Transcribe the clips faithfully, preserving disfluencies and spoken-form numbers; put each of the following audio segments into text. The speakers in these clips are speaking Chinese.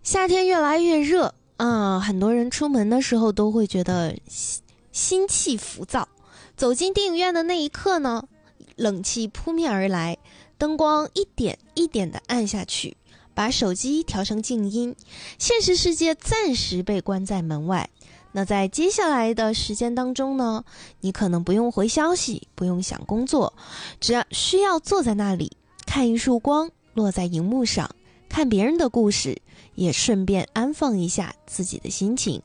夏天越来越热啊，很多人出门的时候都会觉得心气浮躁。走进电影院的那一刻呢，冷气扑面而来，灯光一点一点地暗下去，把手机调成静音，现实世界暂时被关在门外。那在接下来的时间当中呢，你可能不用回消息，不用想工作，只要需要坐在那里看一束光落在荧幕上，看别人的故事，也顺便安放一下自己的心情。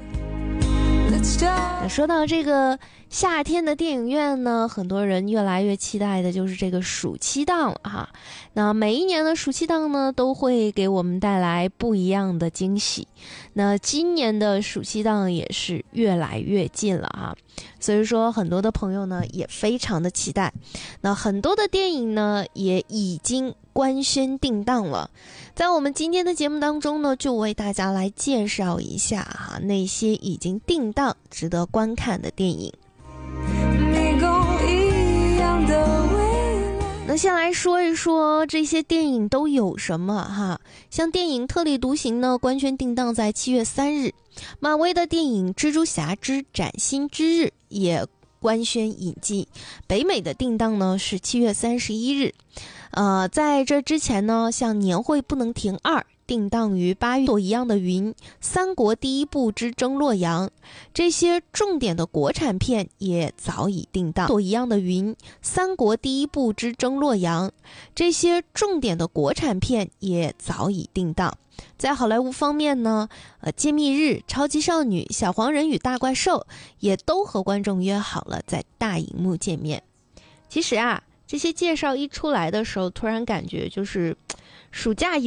那说到这个夏天的电影院呢，很多人越来越期待的就是这个暑期档了哈。那每一年的暑期档呢，都会给我们带来不一样的惊喜。那今年的暑期档也是越来越近了哈，所以说很多的朋友呢也非常的期待。那很多的电影呢也已经官宣定档了，在我们今天的节目当中呢，就为大家来介绍一下哈那些已经定档值得观看的电影。那先来说一说这些电影都有什么哈。像电影《特立独行》呢，官宣定档在七月三日；漫威的电影《蜘蛛侠之崭新之日》也官宣引进，北美的定档呢是七月三十一日。呃，在这之前呢，像《年会不能停二》定档于八月，《一样的云》、《三国第一部之争洛阳》这些重点的国产片也早已定档。《一样的云》、《三国第一部之争洛阳》这些重点的国产片也早已定档。在好莱坞方面呢，呃，《揭秘日》、《超级少女》、《小黄人与大怪兽》也都和观众约好了在大荧幕见面。其实啊，这些介绍一出来的时候，突然感觉就是暑假